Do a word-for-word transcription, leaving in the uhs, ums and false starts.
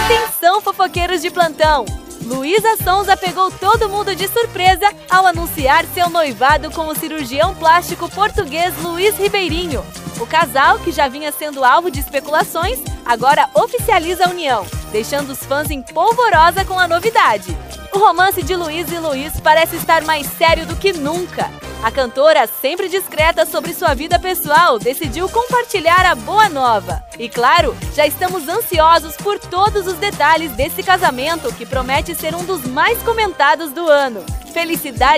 Atenção, fofoqueiros de plantão! Luísa Sonza pegou todo mundo de surpresa ao anunciar seu noivado com o cirurgião plástico português Luiz Ribeirinho. O casal, que já vinha sendo alvo de especulações, agora oficializa a união, deixando os fãs em polvorosa com a novidade. O romance de Luiz e Luiz parece estar mais sério do que nunca. A cantora, sempre discreta sobre sua vida pessoal, decidiu compartilhar a boa nova. E claro, já estamos ansiosos por todos os detalhes desse casamento que promete ser um dos mais comentados do ano. Felicidade!